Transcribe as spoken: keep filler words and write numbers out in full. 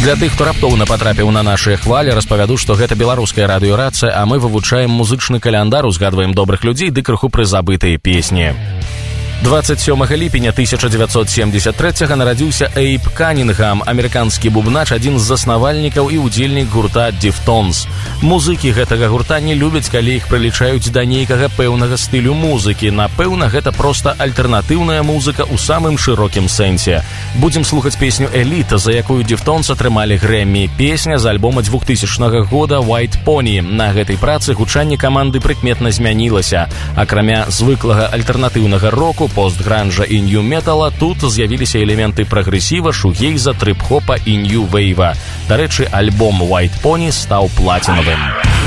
Для тых, хто раптоўна патрапіў на нашыя хвалі, распавяду, што гэта беларуская радыёрацыя, а мы вывучаем музычны каляндар, узгадваем добрых людзей ды крыху прызабытыя песні. двадцать сёмага ліпеня тысяча дзевяцьсот семьдесят трэцяга нарадзіўся Эйб Канінгам, амерыканскі бубнач, адзін з заснавальнікаў і ўдзельнік гурта Дифтонс. Музыкі гэтага гурта не любяць, калі іх прылічаюць да нейкага пэўнага стылю музыкі. Напэўна, гэта проста альтэрнатыўная музыка ў самым шырокім сэнсе. Будзем слухаць песню «Эліта», за якую Дифтонс атрымалі Грэммі. Песня з альбома двухтысячнага года «White Pony». На гэтай працы гучанне каманды прыкметна змянілася. Акрамя звыклага альтэрнатыўнага року, постгранжа і нью-метала, тут з'явіліся элементы прагрэсіва, шугейза, трып-хопа і нью-вейва. Дарэчы, альбом «White Pony» стаў платінавым.